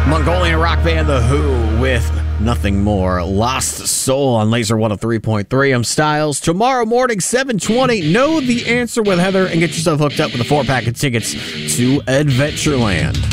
Mongolian rock band The Who with Nothing More. Lost Soul on Laser 103.3. I'm Styles. Tomorrow morning, 7:20, know the answer with Heather and get yourself hooked up with a 4-pack of tickets to Adventureland.